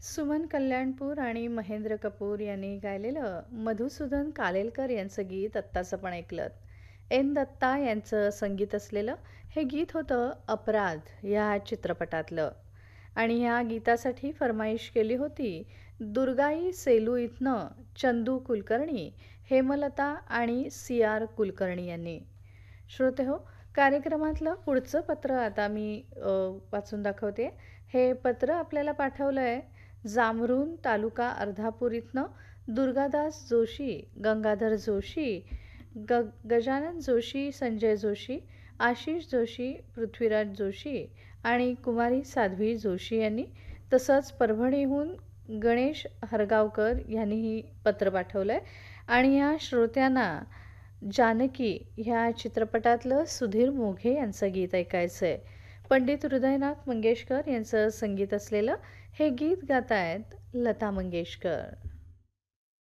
सुमन कल्याणपूर आणि महेंद्र कपूर यांनी गायलेलं मधुसूदन कालेलकर यांचं गीत आत्ताच आपण ऐकलं. एन दत्ता यांचं संगीत असलेलं हे गीत होतं अपराध या चित्रपटातलं. आणि ह्या गीतासाठी फरमाईश केली होती दुर्गाई सेलू इथनं चंदू कुलकर्णी, हेमलता आणि सी आर कुलकर्णी यांनी. श्रोते हो, कार्यक्रमातलं पुढचं पत्र आता मी वाचून दाखवते. हे पत्र आपल्याला पाठवलं आहे जामरुन तालुका अर्धापूर इथनं दुर्गादास जोशी, गंगाधर जोशी, गजानन जोशी, संजय जोशी, आशिष जोशी, पृथ्वीराज जोशी आणि कुमारी साध्वी जोशी यांनी. तसंच परभणीहून गणेश हरगावकर यांनीही पत्र पाठवलं आहे. आणि ह्या श्रोत्यांना जानकी ह्या चित्रपटातलं सुधीर मोघे यांचं गीत ऐकायचं आहे. पंडित हृदयनाथ मंगेशकर यांचं संगीत असलेलं हे गीत गात आहेत लता मंगेशकर.